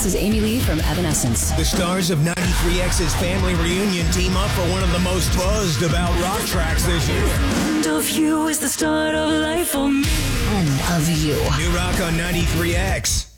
This is Amy Lee from Evanescence. The stars of 93X's Family Reunion team up for one of the most buzzed about rock tracks this year. End of you is the start of life for me. End of you. New rock on 93X.